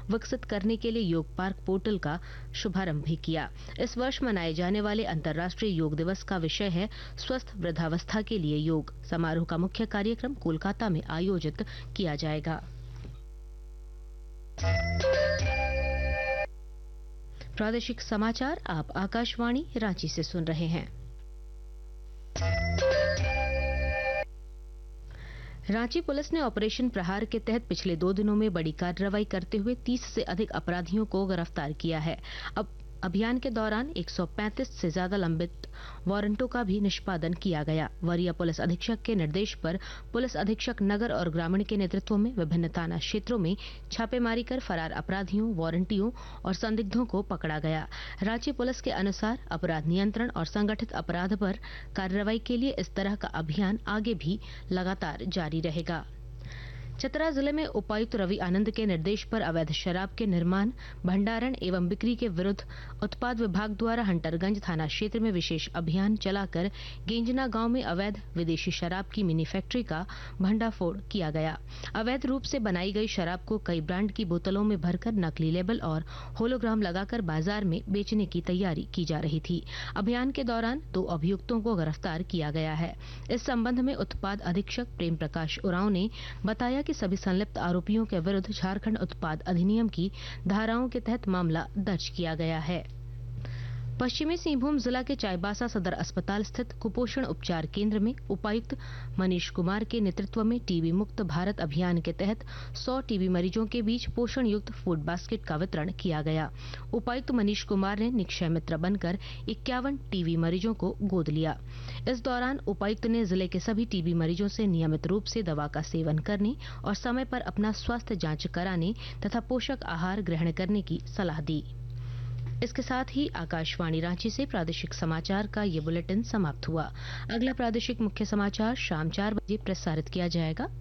विकसित करने के लिए योग पार्क पोर्टल का शुभारंभ भी किया। इस वर्ष मनाए जाने वाले अंतर्राष्ट्रीय योग दिवस का विषय है स्वस्थ वृद्धावस्था के लिए योग। समारोह का मुख्य कार्यक्रम कोलकाता में आयोजित किया जाएगा। प्रादेशिक समाचार आप आकाशवाणी रांची से सुन रहे हैं। रांची पुलिस ने ऑपरेशन प्रहार के तहत पिछले 2 दिनों में बड़ी कार्रवाई करते हुए 30 से अधिक अपराधियों को गिरफ्तार किया है। अब अभियान के दौरान 135 से ज्यादा लंबित वारंटों का भी निष्पादन किया गया। वरीय पुलिस अधीक्षक के निर्देश पर पुलिस अधीक्षक नगर और ग्रामीण के नेतृत्व में विभिन्न थाना क्षेत्रों में छापेमारी कर फरार अपराधियों, वारंटियों और संदिग्धों को पकड़ा गया। रांची पुलिस के अनुसार अपराध नियंत्रण और संगठित अपराध पर कार्रवाई के लिए इस तरह का अभियान आगे भी लगातार जारी रहेगा। चतरा जिले में उपायुक्त रवि आनंद के निर्देश पर अवैध शराब के निर्माण, भंडारण एवं बिक्री के विरुद्ध उत्पाद विभाग द्वारा हंटरगंज थाना क्षेत्र में विशेष अभियान चलाकर गेंजना गांव में अवैध विदेशी शराब की मिनी फैक्ट्री का भंडाफोड़ किया गया। अवैध रूप से बनाई गई शराब को कई ब्रांड की बोतलों में भरकर नकली लेबल और होलोग्राम लगाकर बाजार में बेचने की तैयारी की जा रही थी। अभियान के दौरान 2 अभियुक्तों को गिरफ्तार किया गया है। इस संबंध में उत्पाद अधीक्षक प्रेम प्रकाश उरांव ने बताया कि सभी संलिप्त आरोपियों के विरुद्ध झारखंड उत्पाद अधिनियम की धाराओं के तहत मामला दर्ज किया गया है। पश्चिमी सिंहभूम जिला के चाईबासा सदर अस्पताल स्थित कुपोषण उपचार केंद्र में उपायुक्त मनीष कुमार के नेतृत्व में टीबी मुक्त भारत अभियान के तहत 100 टीबी मरीजों के बीच पोषण युक्त फूड बास्केट का वितरण किया गया। उपायुक्त मनीष कुमार ने निक्षय मित्र बनकर 51 टीबी मरीजों को गोद लिया। इस दौरान उपायुक्त ने जिले के सभी टीबी मरीजों से नियमित रूप से दवा का सेवन करने और समय पर अपना स्वास्थ्य जांच कराने तथा पोषक आहार ग्रहण करने की सलाह दी। इसके साथ ही आकाशवाणी रांची से प्रादेशिक समाचार का ये बुलेटिन समाप्त हुआ। अगला प्रादेशिक मुख्य समाचार शाम 4 बजे प्रसारित किया जाएगा।